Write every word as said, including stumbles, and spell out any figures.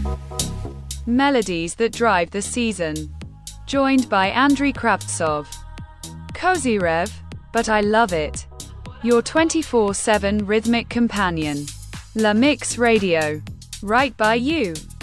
Melodies that drive the season. Joined by Andriy Kravtsov. Cozy Rev, but I love it. Your twenty-four seven rhythmic companion. La Mix Radio. Right by you.